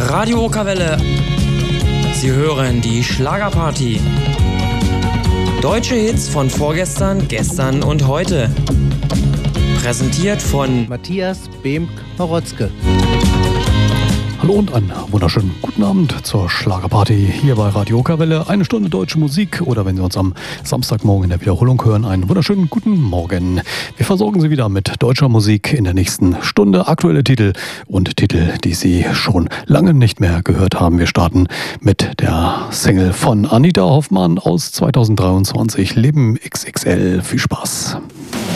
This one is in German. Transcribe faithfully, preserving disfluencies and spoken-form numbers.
Radio Okerwelle. Sie hören die Schlagerparty. Deutsche Hits von vorgestern, gestern und heute. Präsentiert von Matthias Behm-Marotzke. Hallo und einen wunderschönen guten Abend zur Schlagerparty hier bei Radio Okerwelle. Eine Stunde deutsche Musik oder wenn Sie uns am Samstagmorgen in der Wiederholung hören, einen wunderschönen guten Morgen. Wir versorgen Sie wieder mit deutscher Musik in der nächsten Stunde. Aktuelle Titel und Titel, die Sie schon lange nicht mehr gehört haben. Wir starten mit der Single von Anita Hoffmann aus zweitausenddreiundzwanzig, Leben X X L. Viel Spaß.